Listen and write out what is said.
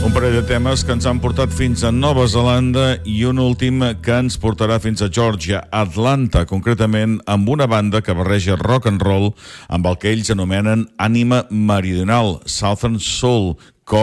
Un parell de temes que ens han portat fins a Nova Zelanda i un últim que ens portarà fins a Georgia, Atlanta, concretament amb una banda que barreja rock and roll amb el que ells anomenen ànima meridional, Southern Soul,